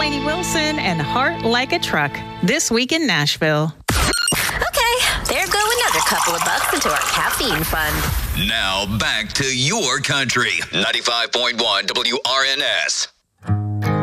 Lainey Wilson and Heart Like a Truck. This week in Nashville. Okay, there go another couple of bucks into our caffeine fund. Now back to your country. 95.1 WRNS.